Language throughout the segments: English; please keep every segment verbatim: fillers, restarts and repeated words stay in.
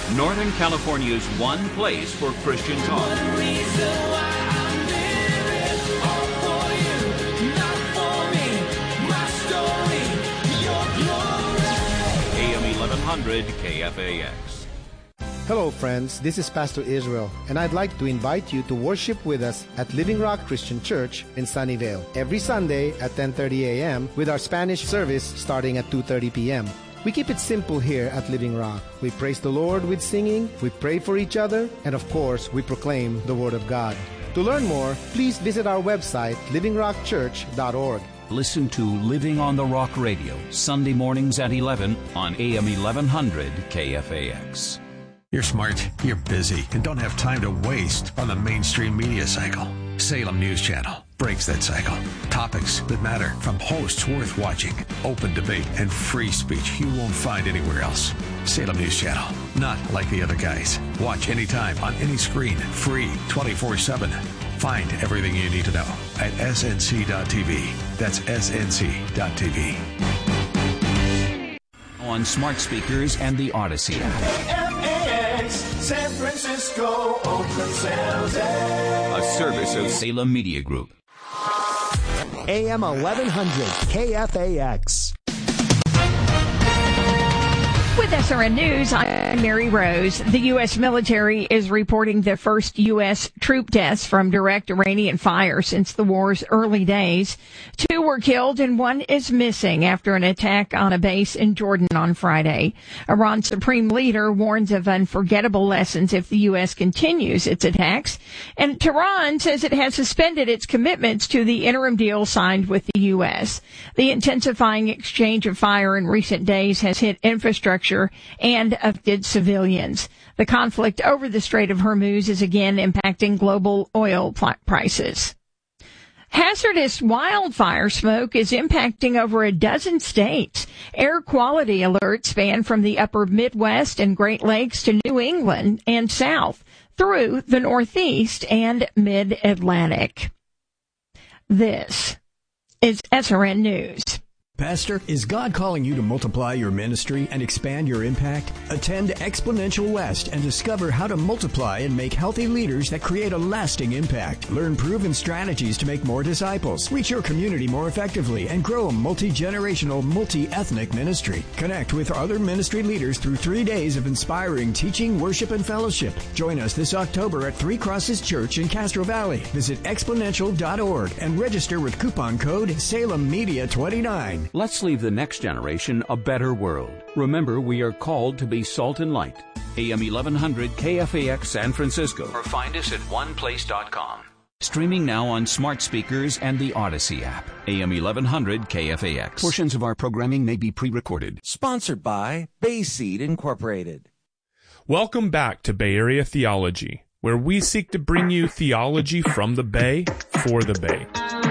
Northern California's one place for Christian talk. One reason why I'm living, all for you, not for me. My story, your glory. A M eleven hundred K F A X. Hello friends, this is Pastor Israel, and I'd like to invite you to worship with us at Living Rock Christian Church in Sunnyvale every Sunday at ten thirty a.m. with our Spanish service starting at two thirty p.m. We keep it simple here at Living Rock. We praise the Lord with singing, we pray for each other, and of course, we proclaim the Word of God. To learn more, please visit our website, living rock church dot org. Listen to Living on the Rock Radio, Sunday mornings at eleven on A M eleven hundred K F A X. You're smart, you're busy, and don't have time to waste on the mainstream media cycle. Salem News Channel breaks that cycle. Topics that matter, from hosts worth watching, open debate, and free speech you won't find anywhere else. Salem News Channel, not like the other guys. Watch anytime, on any screen, free, twenty-four seven. Find everything you need to know at S N C dot T V. That's S N C dot T V. On smart speakers and the Odyssey app. San Francisco, Oakland, San Jose. A service of Salem Media Group. A M eleven hundred K F A X. With S R N News, I'm Mary Rose. The U S military is reporting the first U S troop deaths from direct Iranian fire since the war's early days. Two were killed and one is missing after an attack on a base in Jordan on Friday. Iran's supreme leader warns of unforgettable lessons if the U S continues its attacks. And Tehran says it has suspended its commitments to the interim deal signed with the U S. The intensifying exchange of fire in recent days has hit infrastructure and affected civilians. The conflict over the Strait of Hormuz is again impacting global oil prices. Hazardous wildfire smoke is impacting over a dozen states. Air quality alerts span from the upper Midwest and Great Lakes to New England and south through the Northeast and Mid-Atlantic. This is S R N News. Pastor, is God calling you to multiply your ministry and expand your impact? Attend Exponential West and discover how to multiply and make healthy leaders that create a lasting impact. Learn proven strategies to make more disciples, reach your community more effectively, and grow a multi-generational, multi-ethnic ministry. Connect with other ministry leaders through three days of inspiring teaching, worship, and fellowship. Join us this October at Three Crosses Church in Castro Valley. Visit exponential dot org and register with coupon code Salem Media twenty-nine. Let's leave the next generation a better world. Remember, we are called to be salt and light. A M eleven hundred K F A X San Francisco. Or find us at one place dot com. Streaming now on smart speakers and the Odyssey app. A M eleven hundred K F A X. Portions of our programming may be pre-recorded. Sponsored by Bayseed Incorporated. Welcome back to Bay Area Theology, where we seek to bring you theology from the Bay for the Bay.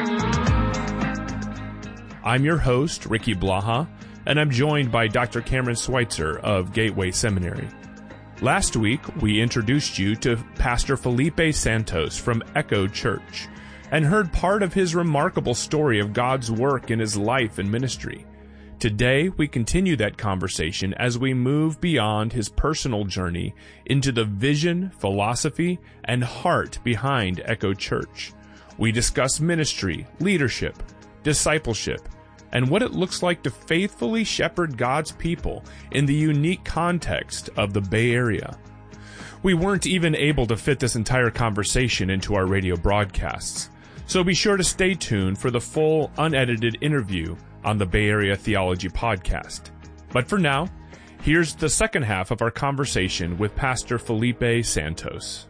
I'm your host, Ricky Blaha, and I'm joined by Doctor Cameron Schweitzer of Gateway Seminary. Last week, we introduced you to Pastor Felipe Santos from Echo Church and heard part of his remarkable story of God's work in his life and ministry. Today, we continue that conversation as we move beyond his personal journey into the vision, philosophy, and heart behind Echo Church. We discuss ministry, leadership, discipleship, and what it looks like to faithfully shepherd God's people in the unique context of the Bay Area. We weren't even able to fit this entire conversation into our radio broadcasts, so be sure to stay tuned for the full, unedited interview on the Bay Area Theology Podcast. But for now, here's the second half of our conversation with Pastor Felipe Santos.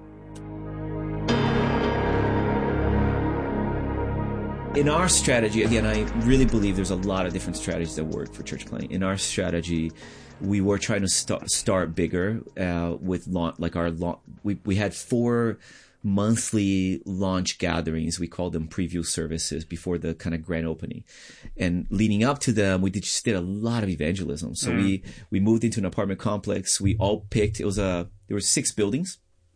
In our strategy, again, I really believe there's a lot of different strategies that work for church planting. In our strategy, we were trying to start, start bigger uh, with launch, like our launch. We we had four monthly launch gatherings. We called them preview services before the kind of grand opening. And leading up to them, we did, just did a lot of evangelism. So mm. we we moved into an apartment complex. We all picked. It was a there were six buildings.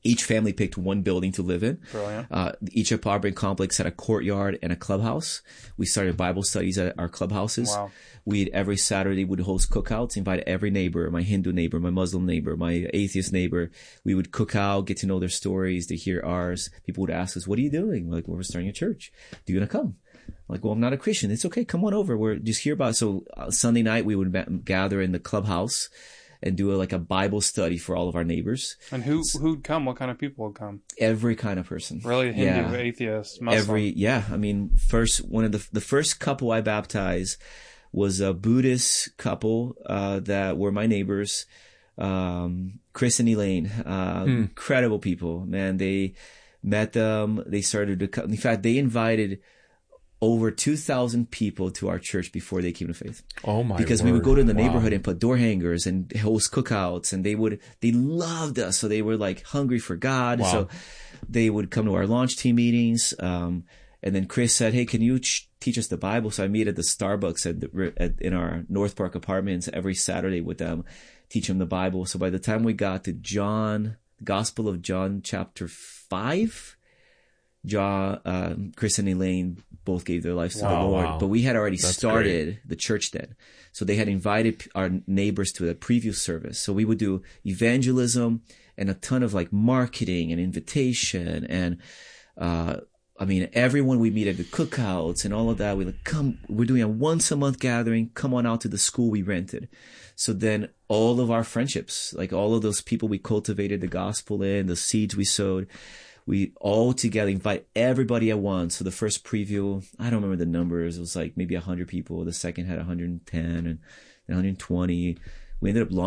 Each family picked one building to live in. Brilliant. Uh, each apartment complex had a courtyard and a clubhouse. We started Bible studies at our clubhouses. Wow. We'd every Saturday would host cookouts, invite every neighbor, my Hindu neighbor, my Muslim neighbor, my atheist neighbor. We would cook out, get to know their stories, to hear ours. People would ask us, "What are you doing?" We're like, well, "We're starting a church. Do you want to come?" I'm like, "Well, I'm not a Christian." "It's okay. Come on over. We're just hear about it." So uh, Sunday night we would ma- gather in the clubhouse and do a, like a Bible study for all of our neighbors. And who who'd come? What kind of people would come? Every kind of person. Really, Hindu, yeah. atheist, Muslim. Every yeah. I mean, first one of the the first couple I baptized was a Buddhist couple uh, that were my neighbors, um, Chris and Elaine. Uh, Hmm. Incredible people, man. They met them. They started to come. In fact, they invited over two thousand people to our church before they came to faith. Oh my Because word. we would go to the Wow. neighborhood and put door hangers and host cookouts, and they would, they loved us. So they were like hungry for God. Wow. So they would come to our launch team meetings. Um, and then Chris said, "Hey, can you ch- teach us the Bible?" So I meet at the Starbucks at, the, at in our North Park apartments every Saturday with them, teach them the Bible. So by the time we got to John, Gospel of John chapter five, John, um, Chris and Elaine both gave their lives to the Wow, Lord, wow. but we had already That's started great. the church then. So they had invited p- our neighbors to the preview service. So we would do evangelism and a ton of like marketing and invitation. And, uh, I mean, everyone we meet at the cookouts and all of that, we like, come, we're doing a once a month gathering. Come on out to the school we rented. So then all of our friendships, like all of those people we cultivated the gospel in, the seeds we sowed, we all together invite everybody at once. So the first preview, I don't remember the numbers. It was like maybe one hundred people. The second had one hundred ten and one hundred twenty. We ended up launching